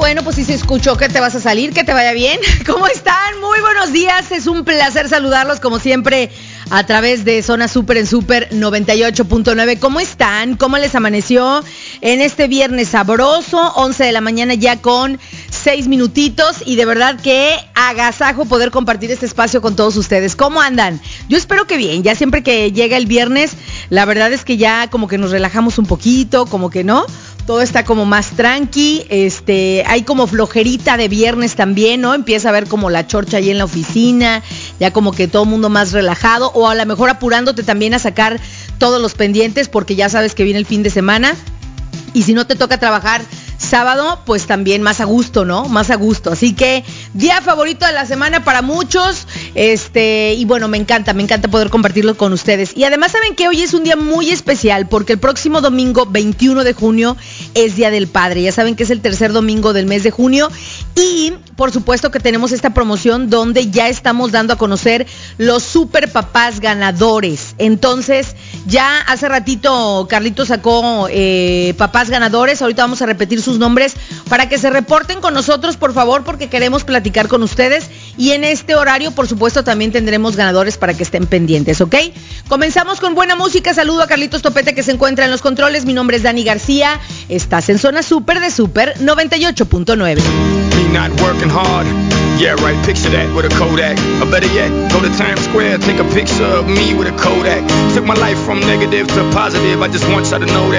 Bueno, pues si se escuchó que te vas a salir, que te vaya bien. ¿Cómo están? Muy buenos días. Es un placer saludarlos como siempre a través de Zona Super en Super 98.9. ¿Cómo están? ¿Cómo les amaneció en este viernes sabroso? 11 de la mañana ya con 6 minutitos y de verdad que agasajo poder compartir este espacio con todos ustedes. ¿Cómo andan? Yo espero que bien. Ya siempre que llega el viernes, la verdad es que ya como que nos relajamos un poquito, como que no. Todo está como más tranqui, hay como flojerita de viernes también, ¿no? Empieza a ver como la chorcha ahí en la oficina, ya como que todo el mundo más relajado, o a lo mejor apurándote también a sacar todos los pendientes, porque ya sabes que viene el fin de semana, y si no te toca trabajar sábado, pues también más a gusto, ¿no? Más a gusto. Así que día favorito de la semana para muchos. Y bueno, me encanta poder compartirlo con ustedes. Y además, ¿saben qué? Hoy es un día muy especial porque el próximo domingo, 21 de junio, es Día del Padre. Ya saben que es el tercer domingo del mes de junio. Y por supuesto que tenemos esta promoción donde ya estamos dando a conocer los super papás ganadores. Entonces, ya hace ratito Carlito sacó papás ganadores. Ahorita vamos a repetir sus nombres para que se reporten con nosotros, por favor, porque queremos platicar con ustedes. Y en este horario, por supuesto, también tendremos ganadores para que estén pendientes, ¿ok? Comenzamos con buena música. Saludo a Carlitos Topete, que se encuentra en los controles. Mi nombre es Dani García. Estás en Zona Super de Super 98.9. Not working hard. Yeah, right, picture that with a Kodak. Or better yet, go to Times Square, take a picture of me with a Kodak. Took my life from negative to positive, I just want y'all to know that.